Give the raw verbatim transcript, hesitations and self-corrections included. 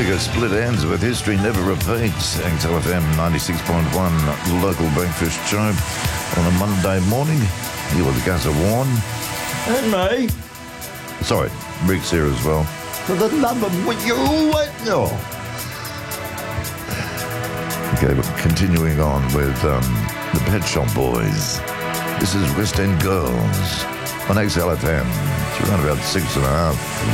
we go split ends with History Never Repeats. X L F M ninety-six point one, local breakfast show on a Monday morning. Here with Gus Warren. And me. Sorry, Rick's here as well. For the love of what you wait no. Okay, but continuing on with um, the Pet Shop Boys. This is West End Girls on X L F M. It's around about six and a half